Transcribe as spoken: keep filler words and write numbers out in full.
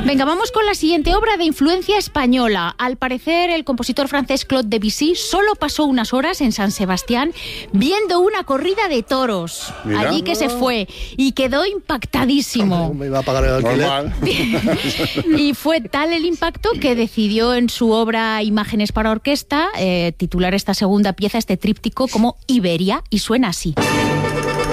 Venga, vamos con la siguiente obra de influencia española. Al parecer, el compositor francés Claude Debussy solo pasó unas horas en San Sebastián viendo una corrida de toros. Mira. Allí que se fue y quedó impactadísimo. Me iba a pagar el alquiler. Y fue tal el impacto que decidió en su obra Imágenes para orquesta eh, titular esta segunda pieza, este tríptico, como Iberia, y suena así.